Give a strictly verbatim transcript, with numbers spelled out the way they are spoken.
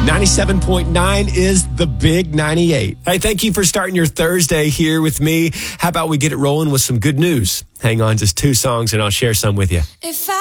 ninety-seven point nine is the Big ninety-eight. Hey, thank you for starting your Thursday here with me. How about we get it rolling with some good news? Hang on, just two songs and I'll share some with you. If I